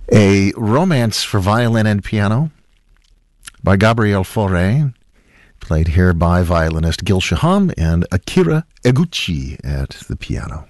A Romance for Violin and Piano by Gabriel Fauré, played here by violinist Gil Shaham and Akira Eguchi at the piano.